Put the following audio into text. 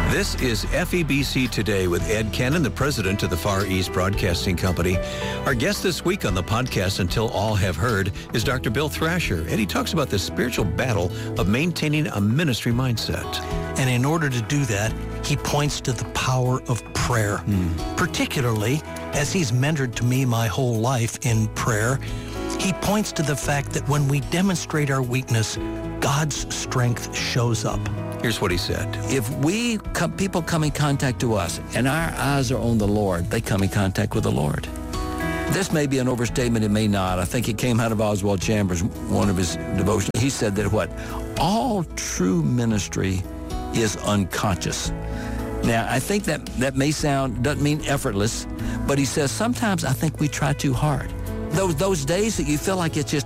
This is FEBC Today with Ed Cannon, the president of the Far East Broadcasting Company. Our guest this week on the podcast, Until All Have Heard, is Dr. Bill Thrasher, and he talks about the spiritual battle of maintaining a ministry mindset. And in order to do that, he points to the power of prayer, particularly as he's mentored to me my whole life in prayer. He points to the fact that when we demonstrate our weakness, God's strength shows up. Here's what he said. If people come in contact to us and our eyes are on the Lord, they come in contact with the Lord. This may be an overstatement, it may not. I think it came out of Oswald Chambers, one of his devotions. He said that all true ministry is unconscious. Now, I think that doesn't mean effortless, but he says sometimes I think we try too hard. Those days that you feel like it's just